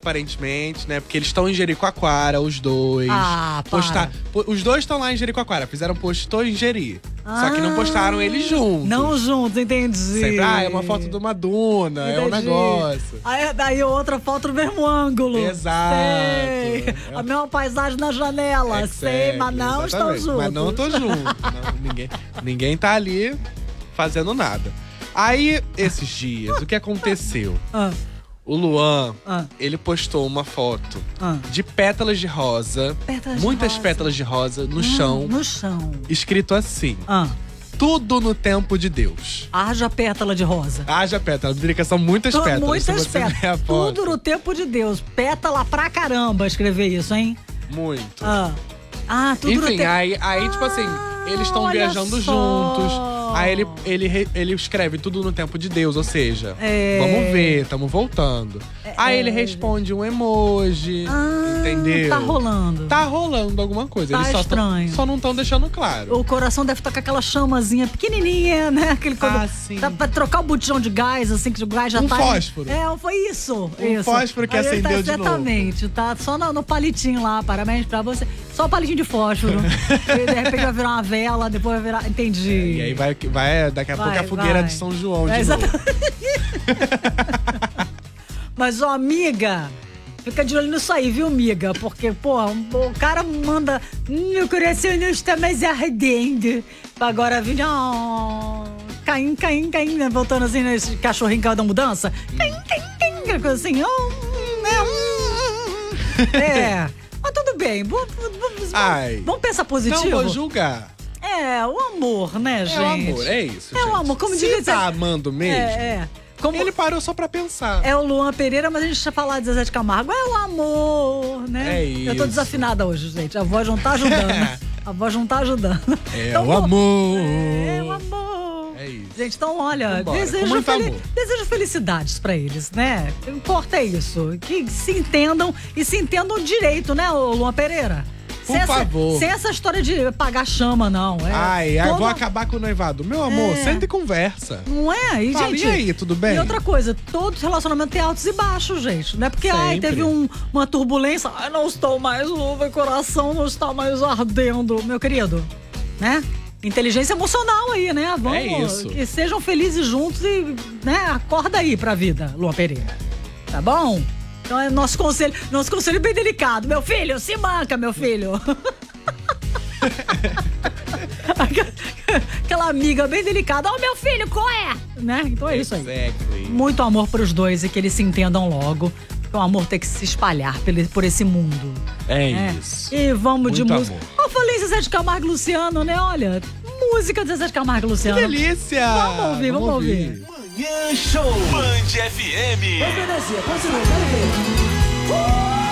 aparentemente, né? Porque eles estão em Jericoacoara, os dois. Os dois estão lá em Jericoacoara. Fizeram post em Jeri. Só que não postaram eles juntos. Não juntos, entendi. Sempre, é uma foto de uma duna, entendi. É um negócio. Aí daí outra foto do mesmo ângulo. Exato. Sei. A mesma paisagem na janela. Sei, mas não estão juntos. Mas não tô junto. Ninguém tá ali fazendo nada. Aí, esses dias, o que aconteceu? O Luan, ele postou uma foto de pétalas de rosa. Muitas pétalas de rosa no chão. No chão. Escrito assim. Tudo no tempo de Deus. Haja pétala de rosa. Haja pétala. São muitas pétalas. Muitas pétalas. Tudo no tempo de Deus. Pétala pra caramba escrever isso, hein? Muito. Tudo no tempo. Aí tipo assim, eles estão viajando juntos. Aí ele escreve tudo no tempo de Deus, ou seja, vamos ver, estamos voltando. Aí ele responde um emoji, entendeu? Tá rolando. Tá rolando alguma coisa. Tá Eles estranho. só não estão deixando claro. O coração deve estar com aquela chamazinha pequenininha, né? Aquele sim. Tá pra trocar o botijão de gás, assim, que o gás já tá… fósforo. Foi isso. Um fósforo que aí acendeu de novo. Exatamente. Tá só no palitinho lá, parabéns pra você. Só o palitinho de fósforo. E de repente vai virar uma vela, depois vai virar… Entendi. E aí vai daqui a pouco a fogueira de São João de novo. Mas, amiga, fica de olho nisso aí, viu, amiga? Porque, o cara manda… Meu coração não está mais ardendo. Agora vir… Caim, né? Voltando assim, nesse cachorrinho que da mudança. Caim, coisa assim. Mas tudo bem. Vamos pensar positivo. Não vou julgar. O amor, né, gente? É o amor, é isso, gente. É o amor, como diz… Se tá amando mesmo… Ele parou só pra pensar. É o Luan Pereira, mas a gente já falar de Zezé de Camargo. É o amor, né? É isso. Eu tô desafinada hoje, gente. A voz não tá ajudando. A voz não tá ajudando. Então, o amor. É o amor. É isso. Gente, então, olha, desejo felicidades pra eles, né? O que importa é isso. Que se entendam e se entendam direito, né, o Luan Pereira? Por favor. Sem essa história de pagar chama, não. Vou acabar com o noivado. Meu amor, senta e conversa. Não é? E, gente, e aí, tudo bem? E outra coisa, todo relacionamento tem altos e baixos, gente. Não é porque teve uma turbulência. Não estou mais luva e coração não está mais ardendo. Meu querido, né? Inteligência emocional aí, né? Vamos, isso. Que sejam felizes juntos e, né, acorda aí pra vida, Luan Pereira. Tá bom? Então é nosso conselho bem delicado. Meu filho, se manca, meu filho. Aquela amiga bem delicada. Meu filho, qual é? Né? Então é isso aí. Exactly. Muito amor pros dois e que eles se entendam logo. Porque o amor tem que se espalhar por esse mundo. É isso. E vamos muito de música. Amor. Eu falei Zezé de Camargo e Luciano, né? Olha, música de Zezé de Camargo e Luciano. Que delícia! Vamos ouvir. Manhã Show. Band FM. Continua, quero ver.